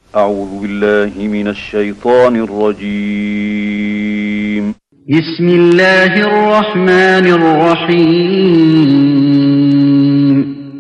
أعوذ بالله من الشيطان الرجيم. بسم الله الرحمن الرحيم